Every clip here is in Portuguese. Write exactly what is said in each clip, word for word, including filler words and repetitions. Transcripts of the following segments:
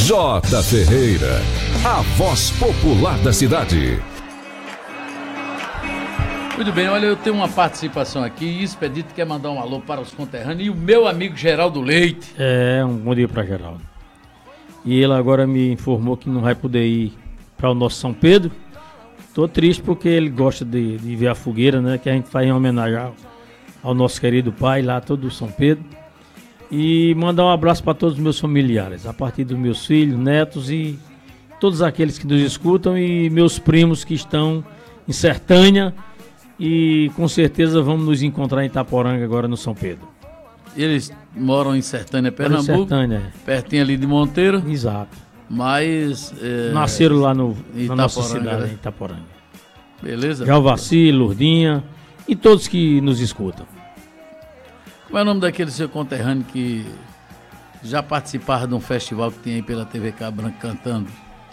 J. Ferreira, a voz popular da cidade. Muito bem, olha, eu tenho uma participação aqui. Expedito quer mandar um alô para os conterrâneos e o meu amigo Geraldo Leite. É, um bom dia para Geraldo. E ele agora me informou que não vai poder ir para o nosso São Pedro. Tô triste porque ele gosta de, de ver a fogueira, né? Que a gente faz em homenagem ao, ao nosso querido pai lá, todo o São Pedro. E mandar um abraço para todos os meus familiares, a partir dos meus filhos, netos e todos aqueles que nos escutam e meus primos que estão em Sertânia. E com certeza vamos nos encontrar em Itaporanga agora no São Pedro. Eles moram em Sertânia, Pernambuco, em Sertânia, é. Pertinho ali de Monteiro. Exato. Mas... É, nasceram lá no, na nossa Itaporanga, cidade, né? em Itaporanga. Beleza? Jalvaci, Lourdinha e todos que nos escutam. Como é o nome daquele seu conterrâneo que já participava de um festival que tinha aí pela T V Cabranca cantando?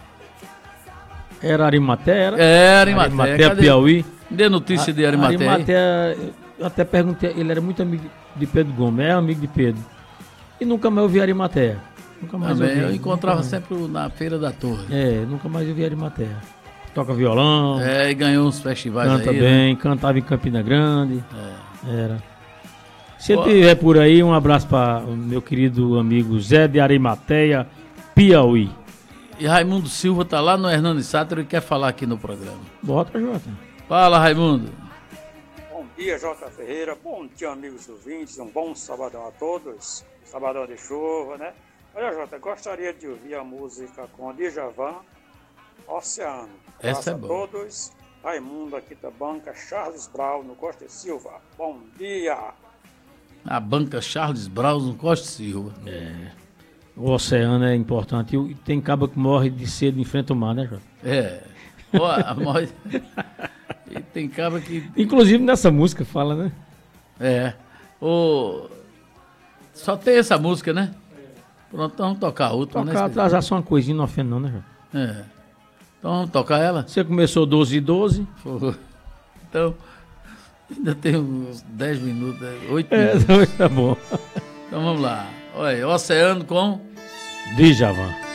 Era Arimaté? Era, é, Arimaté. Arimaté, Cadê? Piauí. Dê notícia de Arimaté. Arimaté, eu até perguntei, ele era muito amigo de Pedro Gomes, é amigo de Pedro. E nunca mais eu vi Arimaté. Nunca mais Também, eu vi. eu encontrava nunca sempre na Feira da Torre. É, nunca mais eu vi Arimaté. Toca violão. É, e ganhou uns festivais canta aí. bem, né? Cantava em Campina Grande. É. Era. Se ele estiver por aí, um abraço para o meu querido amigo Zé de Arimateia, Piauí. E Raimundo Silva tá lá no Hernando Sátiro e quer falar aqui no programa. Bota, Jota. Fala, Raimundo. Bom dia, J. Ferreira. Bom dia, amigos ouvintes. Um bom sabadão a todos. Sabadão de chuva, né? Olha, Jota, gostaria de ouvir a música com Djavan, Oceano. Essa é a boa. todos. Raimundo aqui da banca Charles Brown, no Costa e Silva. Bom dia. A banca Charles Brown no Costa e Silva. É. O oceano é importante. E tem cabo que morre de sede em frente ao mar, né, Jota? É. Ó, a morte... E tem cabra que... Inclusive nessa música fala, né? É. O... Só tem essa música, né? Pronto, então vamos tocar outra. Tocar, né? atrasar só uma coisinha, não ofende não, né, Jota? É. Então vamos tocar ela? Você começou doze e doze. Foi. Então, ainda tem uns dez minutos, oito É, minutos. tá bom. Então vamos lá. Olha, Oceano com... Djavan.